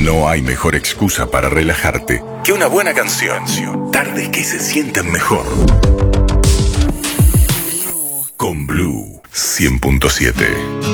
No hay mejor excusa para relajarte que una buena canción. Tardes que se sienten mejor. Con Blue 100.7.